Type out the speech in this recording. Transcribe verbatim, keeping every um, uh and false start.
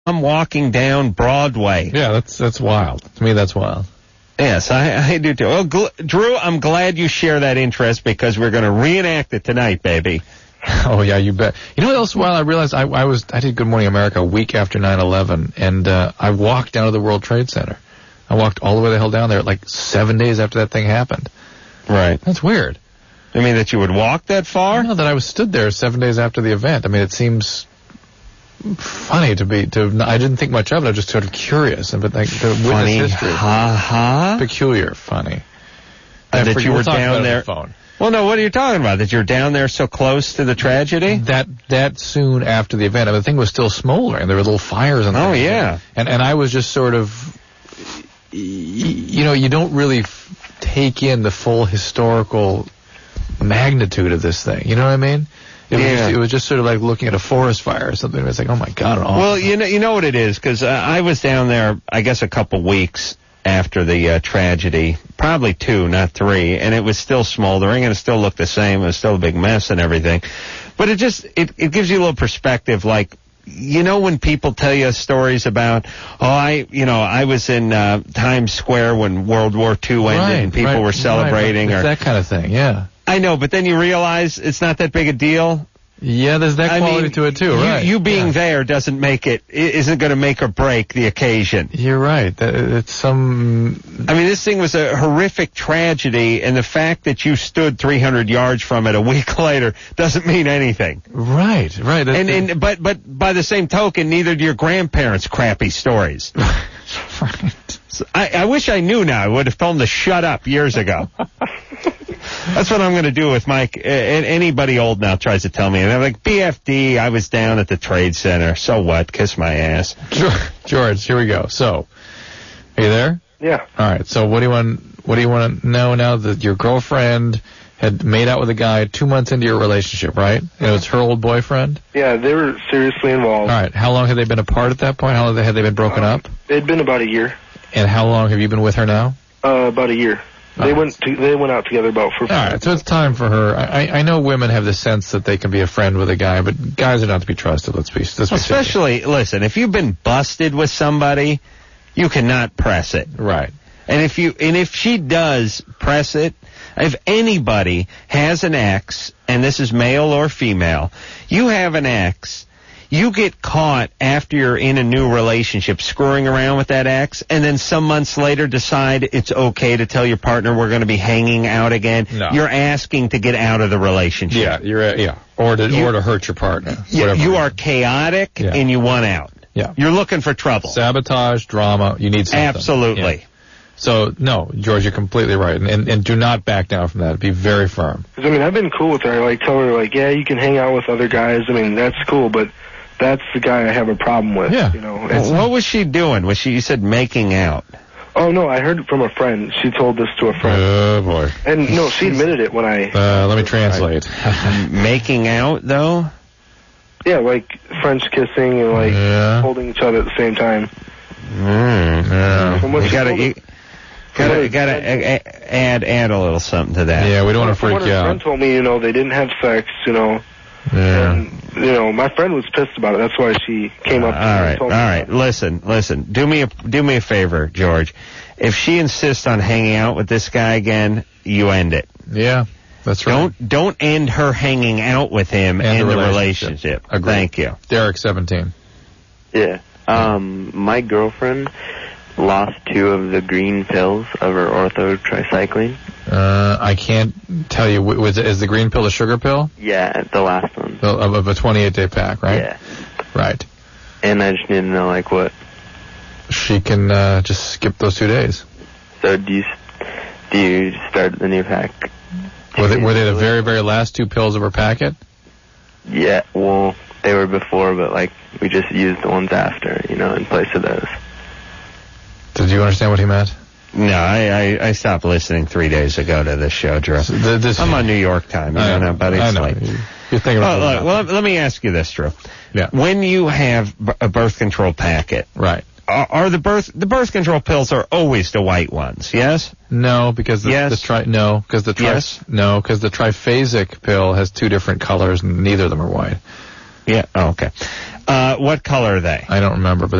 I'm walking down Broadway. Yeah, that's that's wild. To me, that's wild. Yes, I, I do too. Well, Gl- Drew, I'm glad you share that interest because we're going to reenact it tonight, baby. Oh yeah, you bet. You know what else? While I realized I, I was, I did Good Morning America a week after nine eleven, and uh, I walked down to the World Trade Center. I walked all the way the hell down there, like seven days after that thing happened. Right. That's weird. I mean, that you would walk that far? No, that I was stood there seven days after the event. I mean, it seems funny to be, to, I didn't think much of it. I was just sort of curious. But like, to witness funny, history. ha-ha? Peculiar, funny. Uh, that you were down there. The phone. Well, no, what are you talking about? That you're down there so close to the tragedy? That that soon after the event. I mean, the thing was still smoldering. There were little fires and Oh, things. yeah. And, and I was just sort of, you know, you don't really f- take in the full historical magnitude of this thing. You know what I mean? It, yeah. was just, it was just sort of like looking at a forest fire or something. It was like, oh, my God. Awesome. Well, you know, you know what it is, because uh, I was down there, I guess, a couple weeks after the uh, tragedy, probably two, not three, and it was still smoldering, and it still looked the same. It was still a big mess and everything. But it just, it, it gives you a little perspective, like, you know when people tell you stories about, oh, I, you know, I was in uh, Times Square when World War Two ended, right, and people right, were celebrating. Right, or that kind of thing, yeah. I know, but then you realize it's not that big a deal. Yeah, there's that quality I mean, to it, too, you, right. You being yeah. there doesn't make it, isn't going to make or break the occasion. You're right. It's some... I mean, this thing was a horrific tragedy, and the fact that you stood three hundred yards from it a week later doesn't mean anything. Right, right. And, and but but by the same token, neither do your grandparents' crappy stories. Right. So I, I wish I knew now. I would have told them to shut up years ago. That's what I'm going to do with Mike. Uh, anybody old now tries to tell me, and they're like, B F D, I was down at the Trade Center. So what? Kiss my ass. George, here we go. So, are you there? Yeah. All right. So, what do you want? What do you want to know now that your girlfriend had made out with a guy two months into your relationship, right? And it was her old boyfriend. Yeah, they were seriously involved. All right. How long had they been apart at that point? How long had they been broken um, up? It'd been about a year. And how long have you been with her now? Uh, about a year. All they right. went to, they went out together about for. All right, so it's time for her. I, I know women have the sense that they can be a friend with a guy, but guys are not to be trusted. Let's be. Let's be Especially, serious. Listen, if you've been busted with somebody, you cannot press it. Right. And if you and if she does press it, if anybody has an ex, and this is male or female, you have an ex. You get caught after you're in a new relationship screwing around with that ex, and then some months later decide it's okay to tell your partner we're going to be hanging out again. No. You're asking to get out of the relationship. Yeah, you're uh, yeah, or to you, or to hurt your partner. You, you are chaotic yeah. and you want out. Yeah, you're looking for trouble. Sabotage, drama. You need something. Absolutely. Yeah. So, no, George, you're completely right. And, and, and do not back down from that. Be very firm. I mean, I've been cool with her. Like, tell her, like, yeah, you can hang out with other guys. I mean, that's cool, but that's the guy I have a problem with. Yeah. You know. Well, what was she doing? Was she, you said, making out? Oh, no, I heard it from a friend. She told this to a friend. Oh, boy. And, no, she admitted it when I... Uh, let me translate. Making out, though? Yeah, like French kissing and, like, yeah. holding each other at the same time. Mm, yeah. From what you gotta, you, gotta, gotta a, add, add a little something to that. Yeah, we don't want to freak you out. out. My friend told me, you know, they didn't have sex, you know. Yeah. And, you know, my friend was pissed about it. That's why she came up to uh, me all right, and told all me. right. Listen, listen. Do me a do me a favor, George. If she insists on hanging out with this guy again, you end it. Yeah, that's right. Don't don't end her hanging out with him and in the relationship. relationship. Agreed. Thank you. Derek, seventeen. Yeah. Um, my girlfriend lost two of the green pills of her ortho tricycline. Uh, I can't tell you. Was is the green pill a sugar pill? Yeah, the last one. Of, of a twenty-eight day pack, right? Yeah. Right. And I just need to know, like, what? She can uh, just skip those two days. So do you do you start the new pack? Were they, were they the very, very last two pills of her packet? Yeah, well, they were before, but, like, we just used the ones after, you know, in place of those. Did you understand what he meant? No, I, I, I stopped listening three days ago to this show, Drew. So the, this, I'm on New York time. You I know, know, but it's I know. late. You're thinking about oh, look, well, let me ask you this, Drew. Yeah. When you have b- a birth control packet, right? Are, are the birth the birth control pills are always the white ones? Yes. No, because the, yes. the tri no because the tri yes. no because the triphasic pill has two different colors and neither of them are white. Yeah. Oh, okay. Uh, what color are they? I don't remember, but